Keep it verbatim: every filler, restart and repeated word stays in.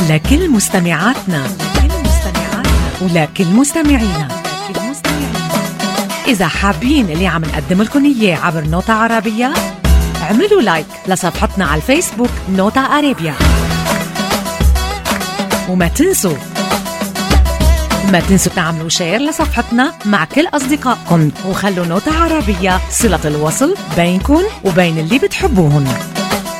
لكل مستمعاتنا لكل مستمعاتنا ولكل مستمعينا. إذا حابين اللي عم نقدم لكم إياه عبر نوتة عربية، اعملوا لايك لصفحتنا على الفيسبوك نوتة عربية، وما تنسوا ما تنسوا تعملوا شير لصفحتنا مع كل أصدقائكم، وخلوا نوتة عربية صلة الوصل بينكم وبين اللي بتحبوهن.